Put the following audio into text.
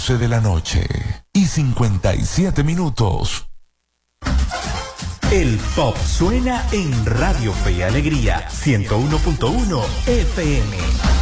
11 de la noche y 57 minutos. El pop suena en Radio Fe y Alegría 101.1 FM.